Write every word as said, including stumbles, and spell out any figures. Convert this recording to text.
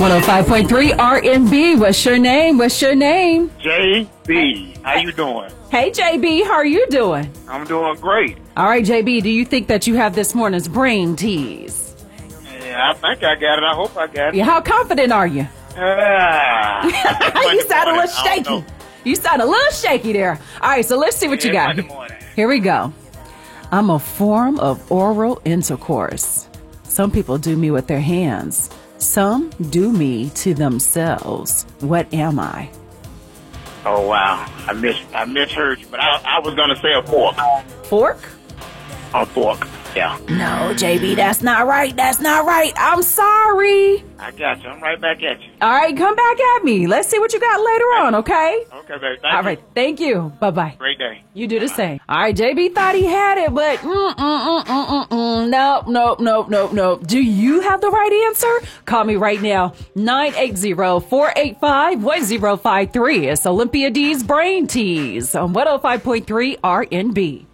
one oh five point three R and B. What's your name? What's your name? J B. How you doing? Hey, J B. How are you doing? I'm doing great. All right, J B. Do you think that you have this morning's brain tease? Yeah, I think I got it. I hope I got it. Yeah, how confident are you? Ah, you sound a little morning. I don't shaky. know. You sound a little shaky there. All right, so let's see what you Yeah, got. Monday morning. Here we go. I'm a form of oral intercourse. Some people do me with their hands. Some do me to themselves. What am I? Oh wow, I miss I misheard you, but I I was gonna say a fork. Fork? A fork. Yeah. No, J B, that's not right. That's not right. I'm sorry. I got you. I'm right back at you. All right, come back at me. Let's see what you got later on, okay? Okay, baby. Thank All you. right, thank you. Bye-bye. Great day. You do the same. All right, J B thought he had it, but mm, mm, mm, mm, mm, mm. Nope, nope, nope, nope, nope. Do you have the right answer? Call me right now, nine eight zero, four eight five, one zero five three. It's Olympia D's Brain Tease on one oh five point three R and B.